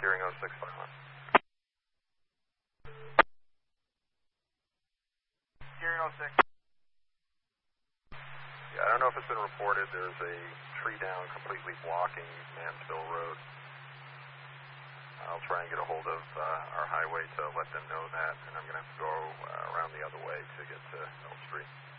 Gearing 0651. Gearing 06. Yeah, I don't know if it's been reported. There's a tree down completely blocking Mansfield Road. I'll try and get a hold of our highway to let them know that, and I'm going to have to go around the other way to get to Elm Street.